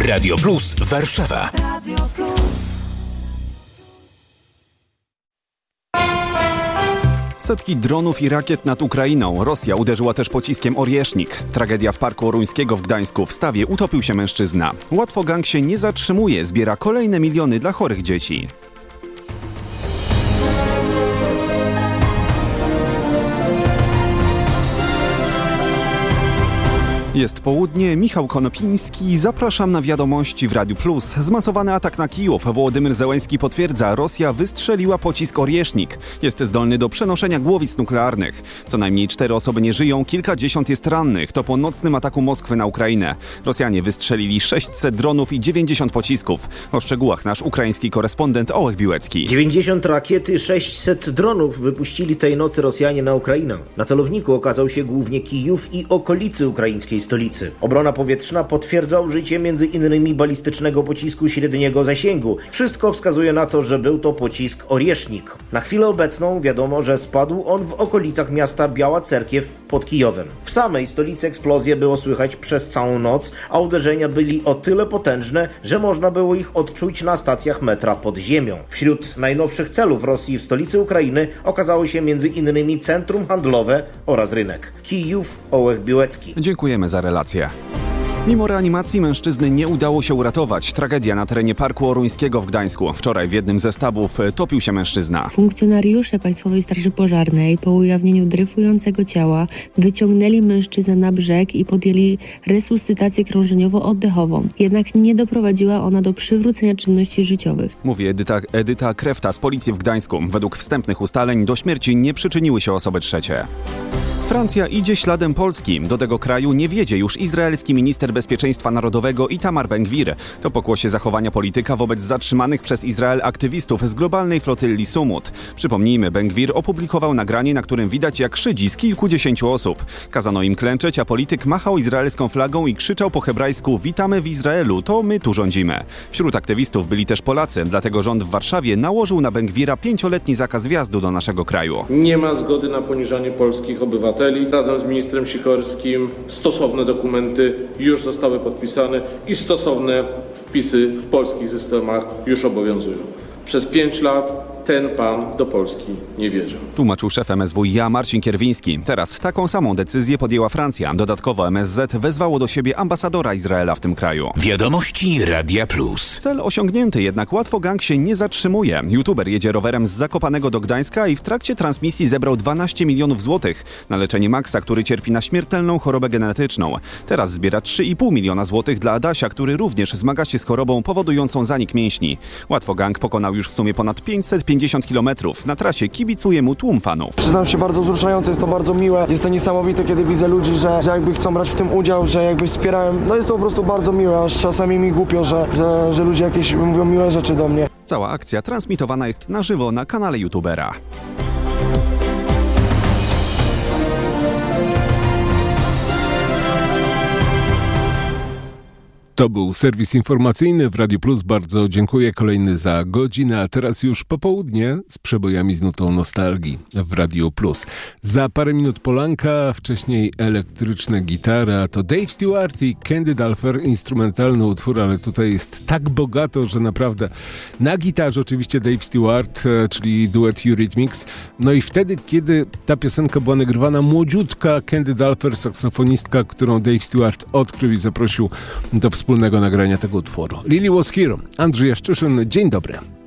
Radio Plus Warszawa. Radio Plus. Setki dronów i rakiet nad Ukrainą. Rosja uderzyła też pociskiem Oriesznik. Tragedia w Parku Oruńskiego w Gdańsku. W stawie utopił się mężczyzna. Łatwo gang się nie zatrzymuje. Zbiera kolejne miliony dla chorych dzieci. Jest południe, Michał Konopiński, zapraszam na wiadomości w Radiu Plus. Zmasowany atak na Kijów. Wołodymyr Zełenski potwierdza, Rosja wystrzeliła pocisk Oriesznik. Jest zdolny do przenoszenia głowic nuklearnych. Co najmniej 4 osoby nie żyją, kilkadziesiąt jest rannych. To po nocnym ataku Moskwy na Ukrainę. Rosjanie wystrzelili 600 dronów i 90 pocisków. O szczegółach nasz ukraiński korespondent Ołek Biłecki. 90 rakiet i 600 dronów wypuścili tej nocy Rosjanie na Ukrainę. Na celowniku okazał się głównie Kijów i okolicy ukraińskiej stolicy. Obrona powietrzna potwierdza użycie m.in. balistycznego pocisku średniego zasięgu. Wszystko wskazuje na to, że był to pocisk Oriesznik. Na chwilę obecną wiadomo, że spadł on w okolicach miasta Biała Cerkiew pod Kijowem. W samej stolicy eksplozje było słychać przez całą noc, a uderzenia byli o tyle potężne, że można było ich odczuć na stacjach metra pod ziemią. Wśród najnowszych celów Rosji w stolicy Ukrainy okazało się m.in. centrum handlowe oraz rynek. Kijów, Ołek Biłecki. Dziękujemy za relację. Mimo reanimacji mężczyzny nie udało się uratować. Tragedia na terenie Parku Oruńskiego w Gdańsku. Wczoraj w jednym ze stawów topił się mężczyzna. Funkcjonariusze Państwowej Straży Pożarnej po ujawnieniu dryfującego ciała wyciągnęli mężczyznę na brzeg i podjęli resuscytację krążeniowo-oddechową. Jednak nie doprowadziła ona do przywrócenia czynności życiowych. Mówi Edyta Krefta z policji w Gdańsku. Według wstępnych ustaleń do śmierci nie przyczyniły się osoby trzecie. Francja idzie śladem Polski. Do tego kraju nie wiedzie już izraelski minister bezpieczeństwa narodowego Itamar Ben-Gvir. To pokłosie zachowania polityka wobec zatrzymanych przez Izrael aktywistów z globalnej flotylli Sumut. Przypomnijmy, Ben-Gvir opublikował nagranie, na którym widać jak szydzi z kilkudziesięciu osób. Kazano im klęczeć, a polityk machał izraelską flagą i krzyczał po hebrajsku: witamy w Izraelu, to my tu rządzimy. Wśród aktywistów byli też Polacy, dlatego rząd w Warszawie nałożył na Ben-Gvira 5-letni zakaz wjazdu do naszego kraju. Nie ma zgody na poniżanie polskich obywateli. Razem z ministrem Sikorskim stosowne dokumenty już zostały podpisane i stosowne wpisy w polskich systemach już obowiązują. Przez 5 lat ten pan do Polski nie wierzył. Tłumaczył szef MSWiA Marcin Kierwiński. Teraz taką samą decyzję podjęła Francja. Dodatkowo MSZ wezwało do siebie ambasadora Izraela w tym kraju. Wiadomości Radia Plus. Cel osiągnięty, jednak łatwo gang się nie zatrzymuje. YouTuber jedzie rowerem z Zakopanego do Gdańska i w trakcie transmisji zebrał 12 milionów złotych na leczenie Maxa, który cierpi na śmiertelną chorobę genetyczną. Teraz zbiera 3,5 miliona złotych dla Adasia, który również zmaga się z chorobą powodującą zanik mięśni. Łatwo gang pokonał już w sumie ponad 550 km. Na trasie kibicuje mu tłum fanów. Przyznam się, bardzo wzruszające, jest to bardzo miłe. Jest to niesamowite, kiedy widzę ludzi, że jakby chcą brać w tym udział, że jakby wspierają. No jest to po prostu bardzo miłe, aż czasami mi głupio, że ludzie jakieś mówią miłe rzeczy do mnie. Cała akcja transmitowana jest na żywo na kanale YouTubera. To był serwis informacyjny w Radiu Plus. Bardzo dziękuję. Kolejny za godzinę, a teraz już popołudnie z przebojami z nutą nostalgii w Radiu Plus. Za parę minut Polanka, wcześniej elektryczne gitary, a to Dave Stewart i Candy Dulfer, instrumentalny utwór, ale tutaj jest tak bogato, że naprawdę na gitarze oczywiście Dave Stewart, czyli duet Eurythmics. No i wtedy, kiedy ta piosenka była nagrywana, młodziutka Candy Dulfer, saksofonistka, którą Dave Stewart odkrył i zaprosił do wspólnego nagrania tego utworu. Lily Was Here, Andrzej Jaszczyszyn, dzień dobry.